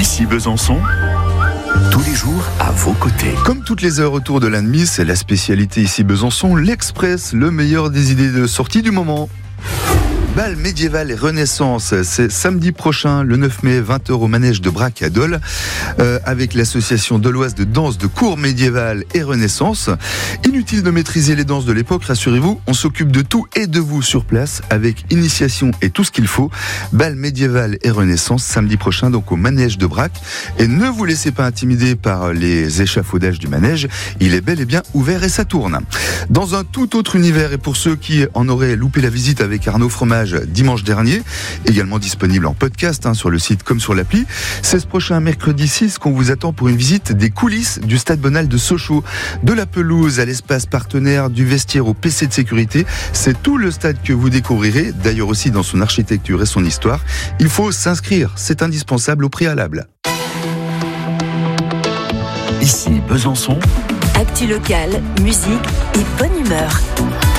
Ici Besançon, tous les jours à vos côtés. Comme toutes les heures autour de l'Annemis, c'est la spécialité ici Besançon, l'Express, le meilleur des idées de sortie du moment. Bal médiéval et Renaissance, c'est samedi prochain, le 9 mai, 20h au manège de Brac à Dole, avec l'association doloise de danse de cours médiéval et Renaissance. Inutile de maîtriser les danses de l'époque, rassurez-vous, on s'occupe de tout et de vous sur place, avec initiation et tout ce qu'il faut. Bal médiéval et Renaissance, samedi prochain, donc au manège de Brac. Et ne vous laissez pas intimider par les échafaudages du manège, il est bel et bien ouvert et ça tourne. Dans un tout autre univers, et pour ceux qui en auraient loupé la visite avec Arnaud Fromage dimanche dernier, également disponible en podcast sur le site comme sur l'appli. C'est ce prochain mercredi 6 qu'on vous attend pour une visite des coulisses du stade Bonal de Sochaux. De la pelouse à l'espace partenaire, du vestiaire au PC de sécurité, c'est tout le stade que vous découvrirez, d'ailleurs aussi dans son architecture et son histoire. Il faut s'inscrire, c'est indispensable au préalable. Ici Besançon, actu locale, musique et bonne humeur.